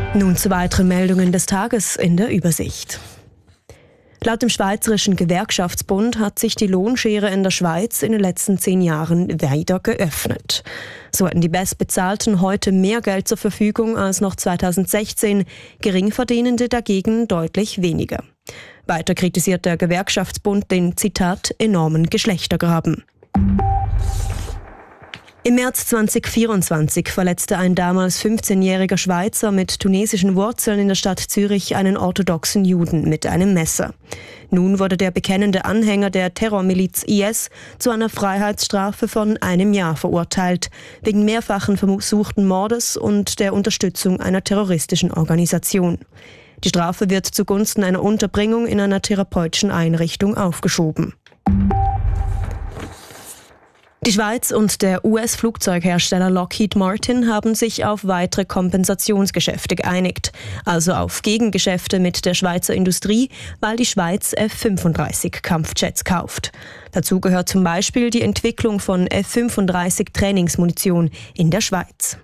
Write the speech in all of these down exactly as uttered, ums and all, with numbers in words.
Nun zu weiteren Meldungen des Tages in der Übersicht. Laut dem Schweizerischen Gewerkschaftsbund hat sich die Lohnschere in der Schweiz in den letzten zehn Jahren weiter geöffnet. So hatten die Bestbezahlten heute mehr Geld zur Verfügung als noch zweitausendsechzehn, Geringverdienende dagegen deutlich weniger. Weiter kritisiert der Gewerkschaftsbund den, Zitat, enormen Geschlechtergraben. Im März zweitausendvierundzwanzig verletzte ein damals fünfzehnjähriger Schweizer mit tunesischen Wurzeln in der Stadt Zürich einen orthodoxen Juden mit einem Messer. Nun wurde der bekennende Anhänger der Terrormiliz I S zu einer Freiheitsstrafe von einem Jahr verurteilt, wegen mehrfachen versuchten Mordes und der Unterstützung einer terroristischen Organisation. Die Strafe wird zugunsten einer Unterbringung in einer therapeutischen Einrichtung aufgeschoben. Die Schweiz und der U S-Flugzeughersteller Lockheed Martin haben sich auf weitere Kompensationsgeschäfte geeinigt, also auf Gegengeschäfte mit der Schweizer Industrie, weil die Schweiz F fünfunddreißig Kampfjets kauft. Dazu gehört zum Beispiel die Entwicklung von F fünfunddreißig Trainingsmunition in der Schweiz.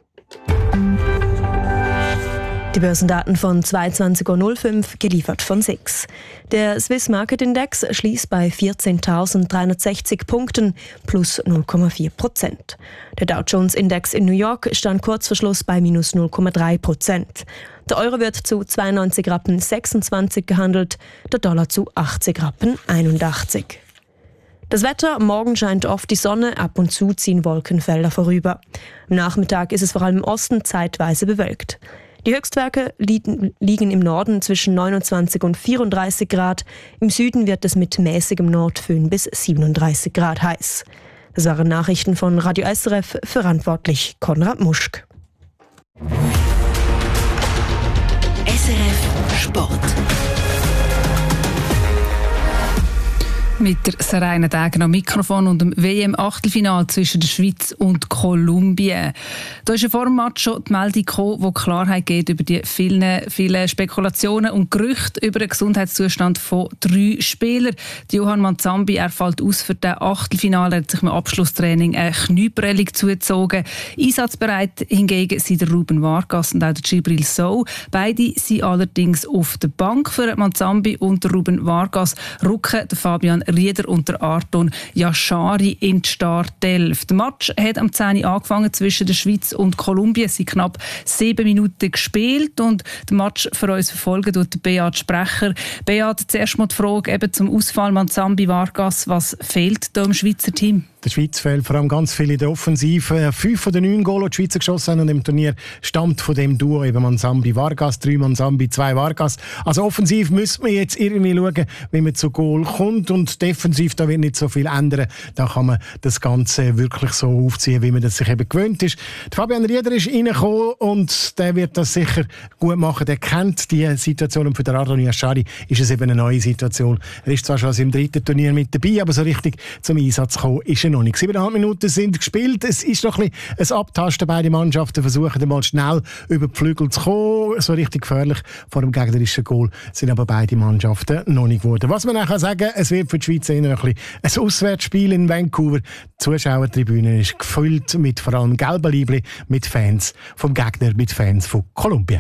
Die Börsendaten von zweiundzwanzig Uhr fünf, geliefert von S I X. Der Swiss Market Index schließt bei vierzehntausenddreihundertsechzig Punkten, plus null Komma vier Prozent. Der Dow Jones Index in New York stand kurz vor Schluss bei minus null Komma drei Prozent. Der Euro wird zu zweiundneunzig Rappen sechsundzwanzig gehandelt, der Dollar zu achtzig Rappen einundachtzig. Das Wetter: Morgen scheint oft die Sonne, ab und zu ziehen Wolkenfelder vorüber. Am Nachmittag ist es vor allem im Osten zeitweise bewölkt. Die Höchstwerte liegen im Norden zwischen neunundzwanzig und vierunddreißig Grad. Im Süden wird es mit mäßigem Nordföhn bis siebenunddreißig Grad heiß. Das waren Nachrichten von Radio S R F, verantwortlich Konrad Muschk. S R F Sport. Mit der Serena Degen am Mikrofon und dem W M-Achtelfinal zwischen der Schweiz und Kolumbien. Da ist ja vor dem Match schon die Meldung gekommen, die Klarheit gibt über die vielen, vielen Spekulationen und Gerüchte über den Gesundheitszustand von drei Spielern. Die Johann Manzambi, er fällt aus für das Achtelfinale, er hat sich im Abschlusstraining eine Knieprellung zugezogen. Einsatzbereit hingegen sind der Ruben Vargas und auch der Djibril Sow. Beide sind allerdings auf der Bank. Für Manzambi und der Ruben Vargas rücken der Fabian Rieder und der Arton Yashari in die Startelf. Der Match hat am zehn Uhr angefangen zwischen der Schweiz und Kolumbien. Es sind knapp sieben Minuten gespielt und den Match für uns verfolgen tut Beat Sprecher. Beat, zuerst mal die Frage eben zum Ausfall Manzambi Vargas. Was fehlt da im Schweizer Team? Der Schweiz fehlt vor allem ganz viel in der Offensive. Fünf von den neun Goals, die die Schweizer geschossen haben, und im Turnier stammt von dem Duo eben Manzambi Vargas, drei Manzambi, zwei Vargas. Also offensiv müssen wir jetzt irgendwie schauen, wie man zu Goal kommt, und defensiv, da wird nicht so viel ändern. Da kann man das Ganze wirklich so aufziehen, wie man das sich eben gewöhnt ist. Der Fabian Rieder ist reingekommen und der wird das sicher gut machen. Der kennt die Situation, und für den Arton Yashari ist es eben eine neue Situation. Er ist zwar schon im dritten Turnier mit dabei, aber so richtig zum Einsatz gekommen ist er noch nicht. Siebeneinhalb Minuten sind gespielt. Es ist noch ein bisschen ein Abtasten. Beide Mannschaften versuchen mal schnell über die Flügel zu kommen. So richtig gefährlich vor dem gegnerischen Goal sind aber beide Mannschaften noch nicht geworden. Was man auch sagen kann, es wird für die Schweiz eher ein, bisschen ein Auswärtsspiel in Vancouver. Die Zuschauertribüne ist gefüllt mit vor allem gelben Liebli, mit Fans vom Gegner, mit Fans von Kolumbien.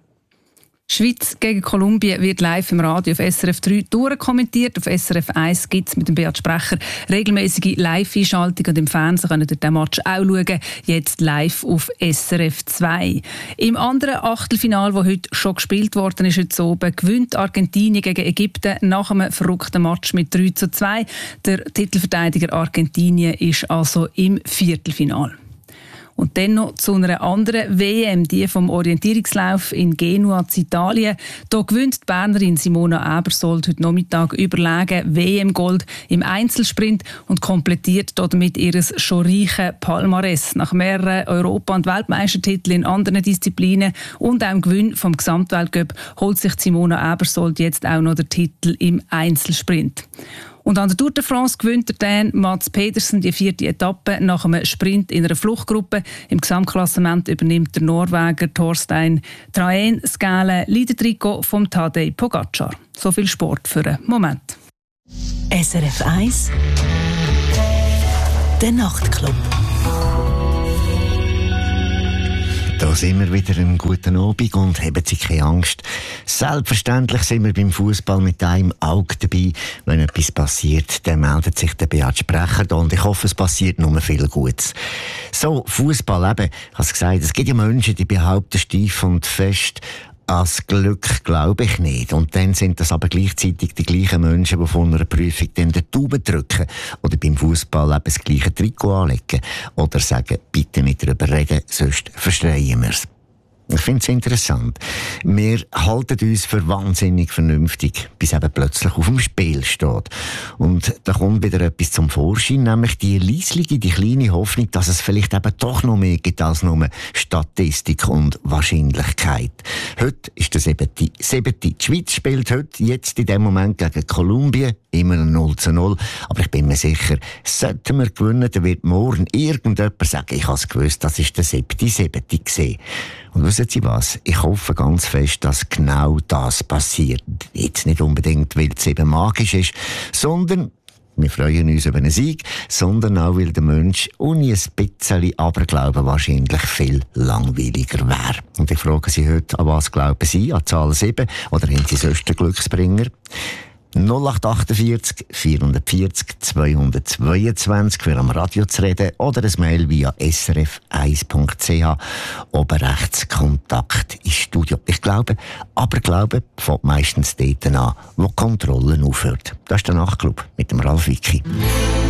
Schweiz gegen Kolumbien wird live im Radio auf S R F drei durchkommentiert. Auf S R F eins gibt es mit dem Beat Sprecher regelmäßige Live-Einschaltungen, und im Fernsehen können ihr den Match auch schauen. Jetzt live auf S R F zwei. Im anderen Achtelfinal, das heute schon gespielt worden ist, heute oben, gewinnt Argentinien gegen Ägypten nach einem verrückten Match mit drei zu zwei. Der Titelverteidiger Argentinien ist also im Viertelfinal. Und dann noch zu einer anderen W M, die vom Orientierungslauf in Genua in Italien. Hier gewinnt die Bernerin Simona Ebersold heute Nachmittag überlegen W M-Gold im Einzelsprint und komplettiert damit ihr schon reiches Palmares. Nach mehreren Europa- und Weltmeistertiteln in anderen Disziplinen und auch im Gewinn vom Gesamtweltcup holt sich Simona Ebersold jetzt auch noch den Titel im Einzelsprint. Und an der Tour de France gewinnt der Dän Mats Pedersen die vierte Etappe nach einem Sprint in einer Fluchtgruppe. Im Gesamtklassement übernimmt der Norweger Thorstein Traen Skale Leader-Trikot vom Tadej Pogacar. So viel Sport für einen Moment. S R F eins Der Nachtclub. Da sind wir wieder, einen guten Abend und haben Sie keine Angst. Selbstverständlich sind wir beim Fußball mit einem Auge dabei. Wenn etwas passiert, dann meldet sich der Beat Sprecher da und ich hoffe, es passiert nur viel Gutes. So, Fußball eben, ich habe es gesagt, es gibt ja Menschen, die behaupten steif und fest, als Glück glaube ich nicht. Und dann sind das aber gleichzeitig die gleichen Menschen, die von einer Prüfung dann den Daumen drücken oder beim Fußball eben das gleiche Trikot anlegen oder sagen, bitte nicht darüber reden, sonst verstehen wir es. Ich finde es interessant. Wir halten uns für wahnsinnig vernünftig, bis eben plötzlich auf dem Spiel steht. Und da kommt wieder etwas zum Vorschein, nämlich die leislige, die kleine Hoffnung, dass es vielleicht eben doch noch mehr gibt als nur Statistik und Wahrscheinlichkeit. Heute ist der siebte. siebte. Die Schweiz spielt heute, jetzt in dem Moment gegen Kolumbien, immer null zu null. Aber ich bin mir sicher, sollten wir gewinnen, dann wird morgen irgendjemand sagen, ich habe es gewusst, das ist der siebte. siebte gesehen. Und wissen Sie was? Ich hoffe ganz fest, dass genau das passiert. Jetzt nicht unbedingt, weil es eben magisch ist, sondern wir freuen uns über einen Sieg, sondern auch, weil der Mensch ohne ein bisschen Aberglauben wahrscheinlich viel langweiliger wäre. Und ich frage Sie heute, an was glauben Sie? An Zahl sieben? Oder haben Sie sonst den Glücksbringer? null acht achtundvierzig vierhundertvierzig zweihundertzweiundzwanzig für am Radio zu reden oder ein Mail via s r f eins punkt c h. Oben rechts Kontakt ins Studio. Ich glaube, aber Glaube fängt meistens dort an, wo die Kontrolle aufhört. Das ist der Nachtclub mit dem Ralf Wicki.